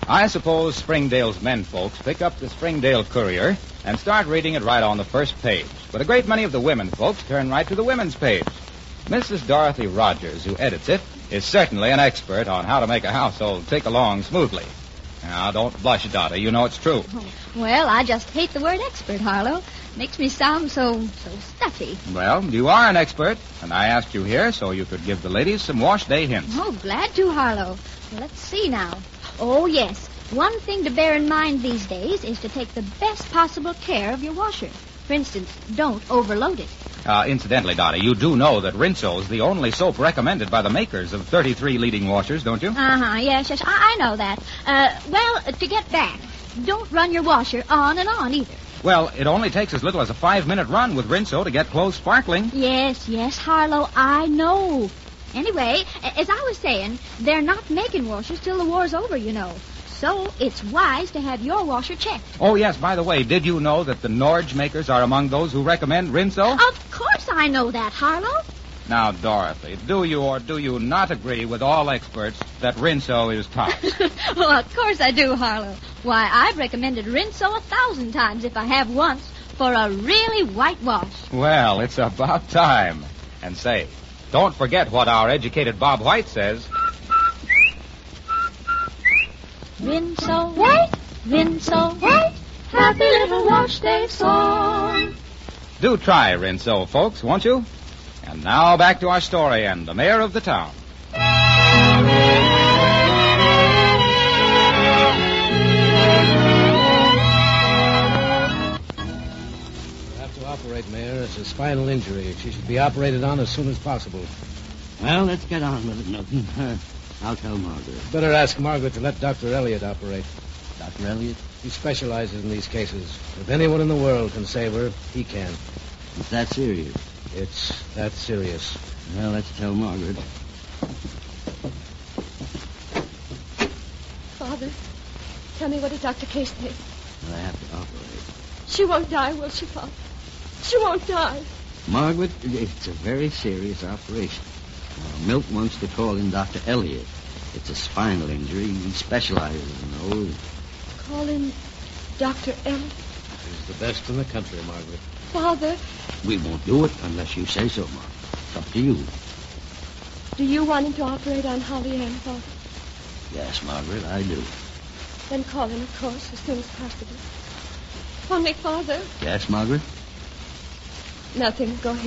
I suppose Springdale's men folks pick up the Springdale Courier and start reading it right on the first page. But a great many of the women folks turn right to the women's page. Mrs. Dorothy Rogers, who edits it, is certainly an expert on how to make a household tick along smoothly. Now, don't blush, Dottie. You know it's true. Well, I just hate the word expert, Harlow. Makes me sound so stuffy. Well, you are an expert, and I asked you here so you could give the ladies some wash day hints. Oh, glad to, Harlow. Well, let's see now. Oh, yes. One thing to bear in mind these days is to take the best possible care of your washer. For instance, don't overload it. Incidentally, Dottie, you do know that Rinso is the only soap recommended by the makers of 33 leading washers, don't you? Yes, I know that. Well, to get back, don't run your washer on and on either. Well, it only takes as little as a 5-minute run with Rinso to get clothes sparkling. Yes, Harlow, I know. Anyway, as I was saying, they're not making washers till the war's over, you know. So it's wise to have your washer checked. Oh, yes, by the way, did you know that the Norge makers are among those who recommend Rinso? Of course I know that, Harlow. Now, Dorothy, do you or do you not agree with all experts that Rinso is tops? Well, of course I do, Harlow. Why, I've recommended Rinso 1,000 times if I have once for a really white wash. Well, it's about time. And say, don't forget what our educated Bob White says. Rinso white, Rinso white, happy little wash day song. Do try Rinso, folks, won't you? And now back to our story and the mayor of the town. You'll have to operate, Mayor. It's a spinal injury. She should be operated on as soon as possible. Well, let's get on with it, Milton. I'll tell Margaret. Better ask Margaret to let Dr. Elliott operate. Dr. Elliott? He specializes in these cases. If anyone in the world can save her, he can. It's that serious. It's that serious. Well, let's tell Margaret. Father, tell me, what did Dr. Case say? Well, I have to operate. She won't die, will she, Father? She won't die. Margaret, it's a very serious operation. Milt wants to call in Dr. Elliott. It's a spinal injury. He specializes in those. Call in Dr. Elliott? He's the best in the country, Margaret. Father. We won't do it unless you say so, Margaret. It's up to you. Do you want him to operate on Holly Ann, Father? Yes, Margaret, I do. Then call him, of course, as soon as possible. Only, Father. Yes, Margaret? Nothing. Go ahead.